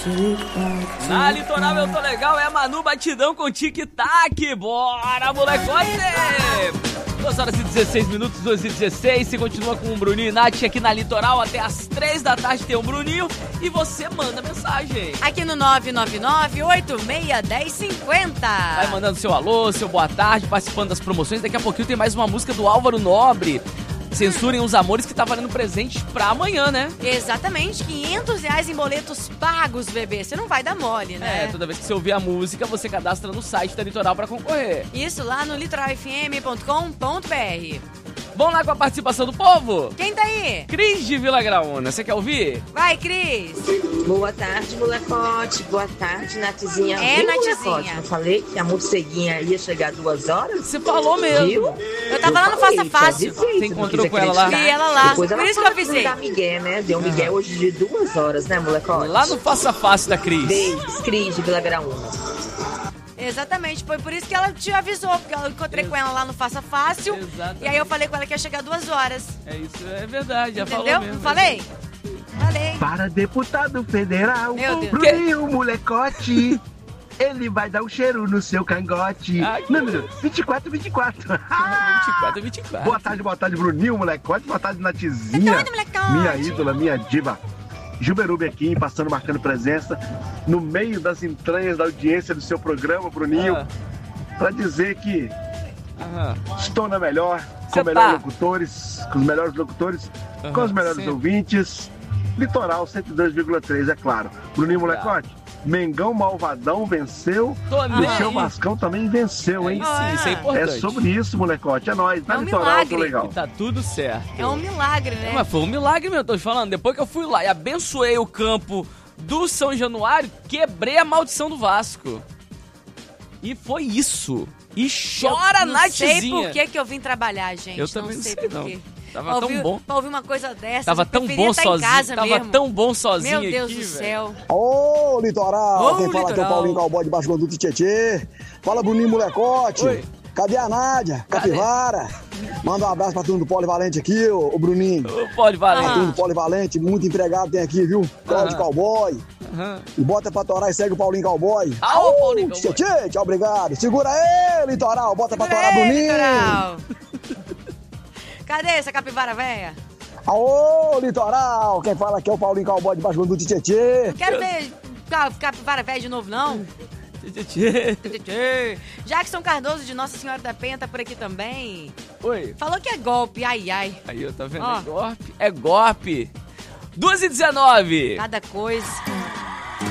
Na Litoral eu tô legal, é Manu Batidão com tic-tac. Bora, molecote! 2 horas e 16 minutos, 2 e 16. Você continua com o Bruninho e Nath aqui na Litoral. Até as 3 da tarde tem o Bruninho. E você manda mensagem aqui no 999-86-1050. Vai mandando seu alô, seu boa tarde, participando das promoções. Daqui a pouquinho tem mais uma música do Álvaro Nobre. Censurem os Amores, que tá valendo presente pra amanhã, né? Exatamente, R$500 em boletos pagos, bebê. Você não vai dar mole, né? Toda vez que você ouvir a música, você cadastra no site da Litoral pra concorrer. Isso lá no litoralfm.com.br. Vamos lá com a participação do povo? Quem tá aí? Cris de Vila Graúna, você quer ouvir? Vai, Cris. Boa tarde, molecote. Boa tarde, Natizinha. É, Natizinha. Molecote? Não falei que a morceguinha ia chegar 2 horas? Você falou mesmo. Viu? Eu tava lá no Faça Fácil. Você encontrou com ela lá? Vi ela lá. Depois Por ela isso que eu avisei. Dá migué, né? Deu um migué hoje de 2 horas, né, molecote? Lá no Faça Fácil da Cris. Beijos, Cris de Vila Graúna. Exatamente, foi por isso que ela te avisou, porque eu encontrei com ela lá no Faça Fácil. Exatamente. E aí eu falei com ela que ia chegar 2 horas. É isso, é verdade, já Entendeu? falou mesmo. Não falei? Falei. Para deputado federal, Meu Deus. Bruninho molecote, ele vai dar um cheiro no seu cangote. Ai, Número 2424. 24. Boa tarde, Bruninho molecote. Boa tarde, Natizinha. Boa tarde, molecote. Minha ídola, minha diva. Gilberube aqui, passando, marcando presença no meio das entranhas da audiência do seu programa, Bruninho, para dizer que estou na melhor, com os melhores locutores, com os melhores locutores, com os melhores ouvintes. Litoral 102,3, é claro. Bruninho molecote, Mengão Malvadão venceu e o seu Vascão também venceu, hein? Isso é importante. É sobre isso, molecote, é nóis. Na É um Litoral, milagre. tô legal. Tá tudo certo. É um milagre, né? Mas foi um milagre mesmo, tô te falando. Depois que eu fui lá e abençoei o campo do São Januário, quebrei a maldição do Vasco. E foi isso. E chora, Natizinha. Não sei por que eu vim trabalhar, gente. Eu também não sei por quê. Tava tão bom. Pra ouvir uma coisa dessa. Tava tão bom sozinho. Tava tão bom sozinho aqui, Meu Deus do céu. Ô, Litoral. Quem fala aqui é o Litoral. Paulinho Cowboy de Baixo Conduto Tietê. Fala, Bruninho molecote. Oi. Cadê a Nádia? Capivara? Manda um abraço pra turma do Polivalente aqui, ô Bruninho. Pode valer. A turma do Polivalente, muito empregado tem aqui, viu? Cláudio Cowboy. E bota pra torar e segue o Paulinho Cowboy. Alô, Paulinho Cowboy. Tietê, tchau, obrigado. Segura aí, Litoral. Bota pra torar, Bruninho. Litoral. Cadê essa capivara velha? Aô, Litoral. Quem fala aqui é o Paulinho Cowboy de Baixo Conduto Tietê. Não quero ver capivara velha de novo, não. Jackson Cardoso de Nossa Senhora da Penha tá por aqui também. Oi. Falou que é golpe, ai. Aí, eu tá vendo? Ó. É golpe. É golpe. 2h19. Cada coisa.